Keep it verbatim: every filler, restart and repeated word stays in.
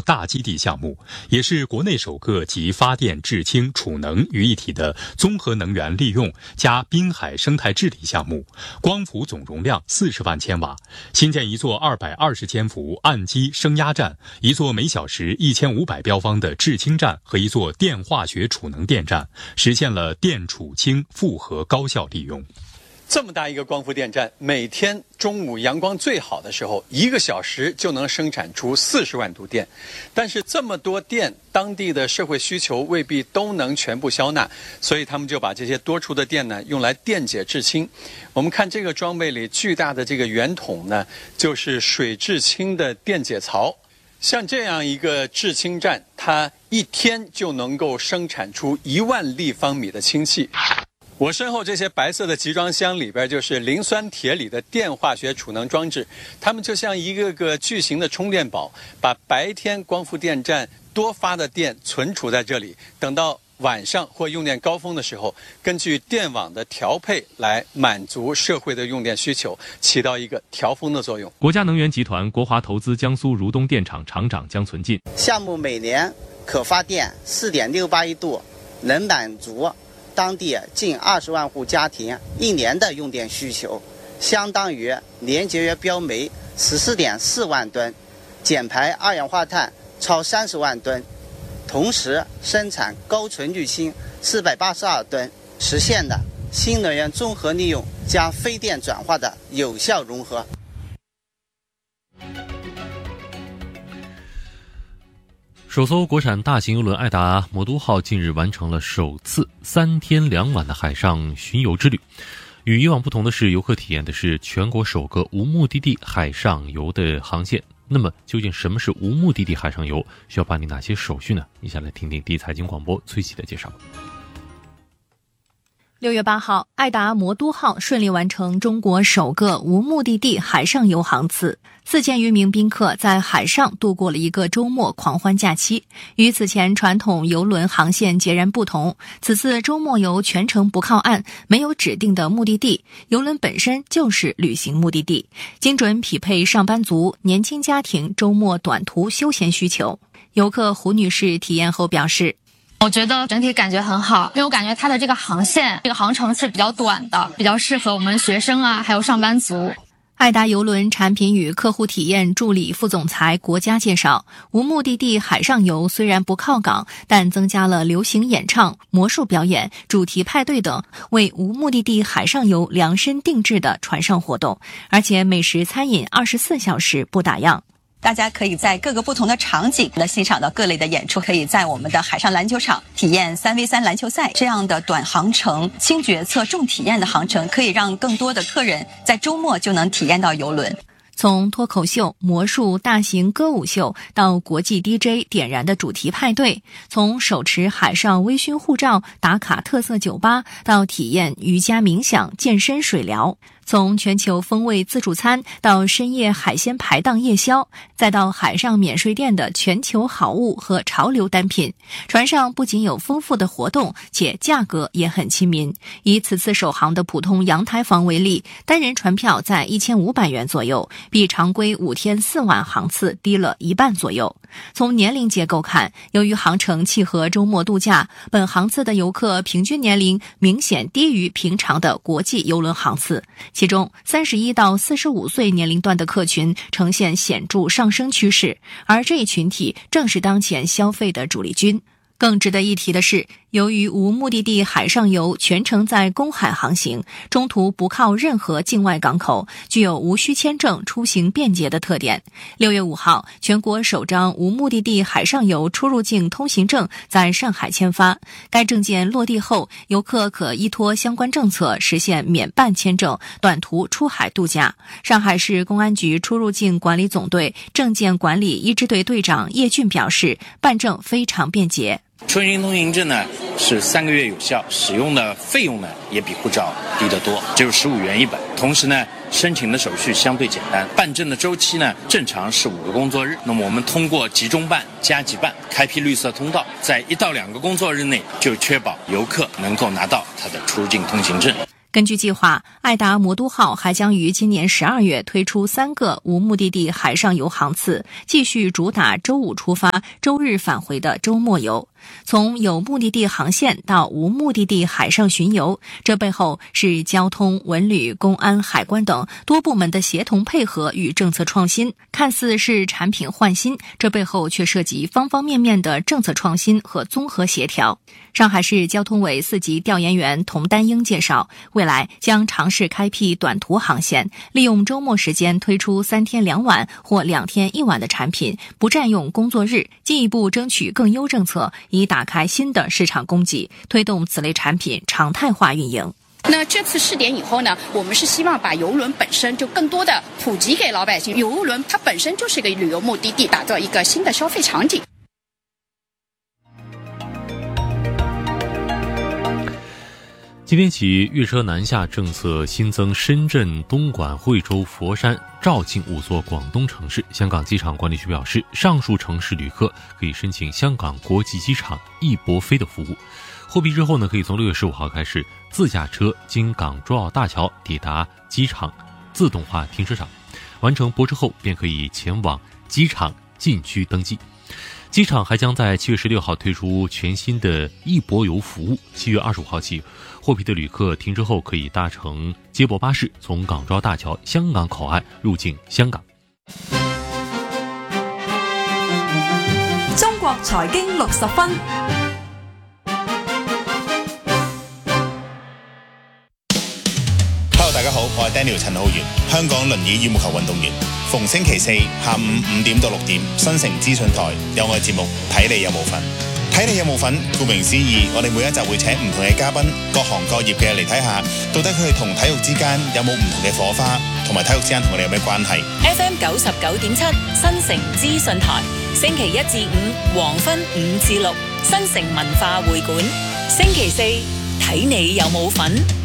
油大基地项目，也是国内首个集发电、制氢、储能于一体的综合能源利用加滨海生态治理项目，光伏总容量四十万千瓦，新建一座二百二十千伏岸基升压站，一座每小时一千五百标方的制氢站和一座电化学储能电站，实现了电储氢复合高效利用。 这么大一个光伏电站，每天中午阳光最好的时候，一个小时就能生产出四十万度电。但是这么多电，当地的社会需求未必都能全部消纳，所以他们就把这些多出的电呢，用来电解制氢。我们看这个装备里巨大的这个圆筒呢，就是水制氢的电解槽。像这样一个制氢站，它一天就能够生产出一万立方米的氢气。我身后这些白色的集装箱里边就是磷酸铁锂的电化学储能装置，它们就像一个个巨型的充电宝，把白天光伏电站多发的电存储在这里，等到晚上或用电高峰的时候，根据电网的调配来满足社会的用电需求，起到一个调峰的作用。 国家能源集团国华投资江苏如东电厂厂长江存进， 项目每年可发电 四点六八亿度，能满足当地近二十万户家庭一年的用电需求，相当于年节约标煤十四点四万吨，减排二氧化碳超三十万吨，同时生产高纯氯氢四百八十二吨，实现了新能源综合利用加非电转化的有效融合。 首艘国产大型邮轮爱达魔都号近日完成了首次三天两晚的海上巡游之旅。与以往不同的是，游客体验的是全国首个无目的地海上游的航线。那么究竟什么是无目的地海上游？需要办理哪些手续呢？一起来听听第一财经广播崔琦的介绍。 六月八号，爱达魔都号顺利完成中国首个无目的地海上游航次，四千余名宾客在海上度过了一个周末狂欢假期。与此前传统邮轮航线截然不同，此次周末游全程不靠岸，没有指定的目的地，邮轮本身就是旅行目的地，精准匹配上班族、年轻家庭周末短途休闲需求。游客胡女士体验后表示， 我觉得整体感觉很好，因为我感觉它的这个航线这个航程是比较短的，比较适合我们学生啊还有上班族。 爱达邮轮产品与客户体验助理副总裁国家介绍，无目的地海上游虽然不靠港，但增加了流行演唱、魔术表演、主题派对等为无目的地海上游量身定制的船上活动，而且美食餐饮二十四小时不打烊。 大家可以在各个不同的场景来欣赏到各类的演出，可以在我们的海上篮球场体验 三 V 三 篮球赛，这样的短航程、轻决策、重体验的航程，可以让更多的客人在周末就能体验到邮轮。 从脱口秀、魔术、大型歌舞秀到国际 D J 点燃的主题派对，从手持海上微醺护照打卡特色酒吧到体验瑜伽冥想、健身水疗，从全球风味自助餐到深夜海鲜排档夜宵，再到海上免税店的全球好物和潮流单品，船上不仅有丰富的活动，且价格也很亲民。以此次首航的普通阳台房为例，单人船票在一千五百元左右，比常规五天四晚航次低了一半左右。从年龄结构看，由于航程契合周末度假，本航次的游客平均年龄明显低于平常的国际邮轮航次，其中三十一到四十五岁年龄段的客群呈现显著上升趋势，而这一群体正是当前消费的主力军。更值得一提的是，由于无目的地海上游全程在公海航行，中途不靠任何境外港口，具有无需签证出行便捷的特点。六月五号，全国首张无目的地海上游出入境通行证在上海签发。该证件落地后，游客可依托相关政策实现免办签证，短途出海度假。上海市公安局出入境管理总队证件管理一支队队长叶俊表示，办证非常便捷。 出行通行证呢是三个月有效，使用的费用呢也比护照低得多，只有十五元一本。同时呢，申请的手续相对简单，办证的周期呢正常是五个工作日。那么我们通过集中办、加急办开辟绿色通道，在一到两个工作日内就确保游客能够拿到他的出入境通行证。 根据计划，爱达魔都号还将于今年十二月推出三个无目的地海上游航次，继续主打周五出发、周日返回的周末游。从有目的地航线到无目的地海上巡游，这背后是交通、文旅、公安、海关等多部门的协同配合与政策创新。看似是产品换新，这背后却涉及方方面面的政策创新和综合协调。上海市交通委四级调研员童丹英介绍，未来将尝试开辟短途航线，利用周末时间推出三天两晚或两天一晚的产品，不占用工作日，进一步争取更优政策，以打开新的市场供给，推动此类产品常态化运营。 那这次试点以后呢，我们是希望把邮轮本身就更多的普及给老百姓。邮轮它本身就是一个旅游目的地，打造一个新的消费场景。 今天起，粤车南下政策新增深圳、东莞、惠州、佛山、肇庆五座广东城市。香港机场管理局表示，上述城市旅客可以申请香港国际机场易博飞的服务。获批之后呢，可以从六月十五号开始，自驾车经港珠澳大桥抵达机场自动化停车场，完成泊车后便可以前往机场禁区登记。机场还将在七月十六号推出全新的易博游服务。七月二十五号起，获批的旅客停车后可以搭乘接驳巴士从港珠澳大桥香港口岸入境香港。 中國財經六十分。 Hello， 大家好，我係 Daniel 陳浩源，香港輪椅羽毛球運動員。逢星期四下午五點到六點，新城資訊台有我嘅節目睇你有冇份。睇你有冇份，顧名思義，我哋每一集會請唔同嘅嘉賓，各行各業嘅嚟睇下，到底佢哋同體育之間有冇唔同嘅火花，同埋體育之間同我哋有咩關係。 F M 九十九點七，新城資訊台，星期一至五黃昏五至六，新城文化會館，星期四睇你有冇份。